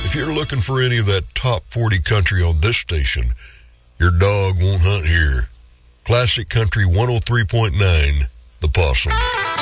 If you're looking for any of that top 40 country on this station, your dog won't hunt here. Classic Country 103.9, The Possum.